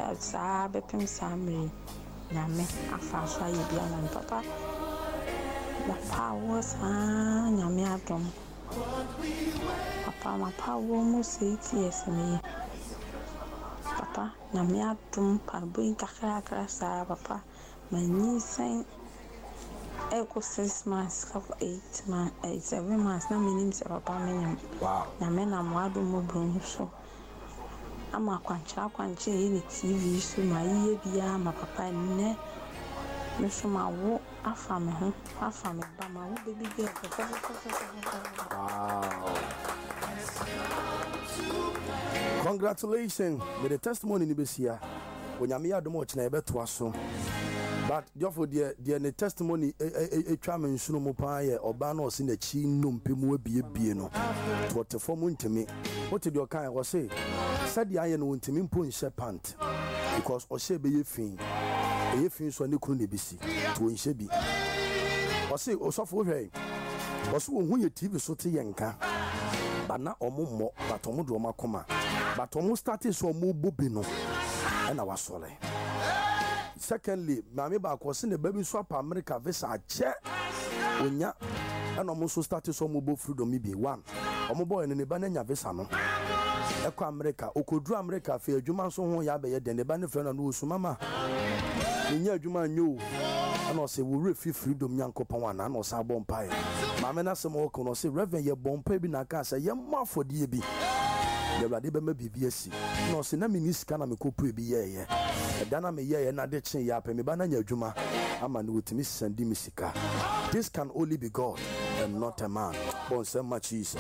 sa bepem samre nyame afa so aye bia na papa la power sa nyame adom papa ma power mo se ties me papa nyame adom pa boy kakra sa papa mani sen eko 6 months 8 months 7 months na minim se papa menyam nyame na mo adom mo bron so ama kwanche ni TV so ma yiye bia ma papa ne me so ma wo afa me ho afa me ba ma wo baby girl wow. Congratulations with the testimony ni besia onyame adom o chena ebeto aso but jofo de ne testimony etwa me nsuno mo pa ye oba na o se na chi nnompemu abie no to form ntimi what did your kind was say said the iron won't mean put in pant because or say be ye fin so ne kunu ne bisi to in shebi or say o so for hwe or so hu ye TV so te yenka but na omo but omo do makoma but omo started so omo bobi no and our sole secondly mama ba ko se ne baby swap America visa che onya and omo so started so omo bo freedom bi one omo boy ne ba na nya visa no eko America okodru America fe adwuma so ho ya be ye den ba ne frɛ na no su mama nya adwuma nyo ana o se wo refi freedom nyankopon wana na o sa bɔ mpae mama na se mo ko no se reverend ye bɔ mpae bi na ka se ye mafodie bi ye brade be ma bibia si na o se na miniska na me kopre bi ye da na me ye na de chen ya pe me ba na nya adwuma ama no wotimi sandi misika. This can only be God and not a man. Bon say much Jesus.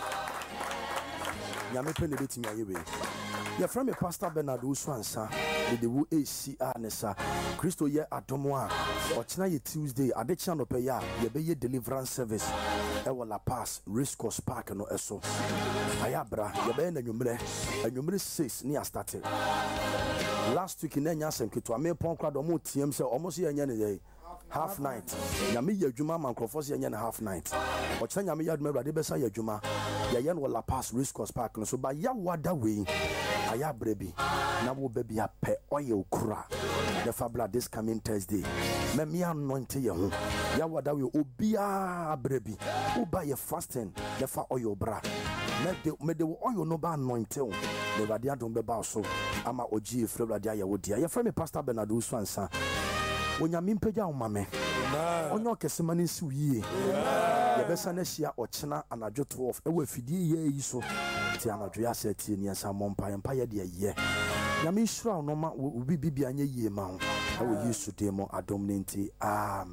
Nyame pe ne betimi ayewe. Ya from me Pastor Bernard Uswansa the wo ACR nesa Christo ye adomo a ochina ye Tuesday adecha no pe ya ye be ye deliverance service e wo La Paz Race Course Park no eso ayabra ye be na nwumre 6 ni a started last week na nya asem keto ame pon kra do mo tiem se omo so ye nya ne half night nyame ye adwuma mankrofo so ye nya ne half night ochina nyame ye adwuma brade be sa ye adwuma ye no La Paz Race Course Park no so ba ya wada we ayabra bi na wo baby ape oil kura the fabula this coming Thursday me me anoint ye ho ya wada we obia brebi oba ye fasting the fa oil bra me de oil no ba anoint o the radia don be ba so ama oji efre radia ye wodia ye frame Pastor Bernard Uswansa onyame mpagya o mame onyo kesemani si wiye ye besa na hia ochena anadwo 12 e wa fidie ye yi so ti anadwo ya seti ni asa mompa ye de ye nyame hira no ma obi bibia anye yie ma ho e wo Yesu demo adom nenti amen.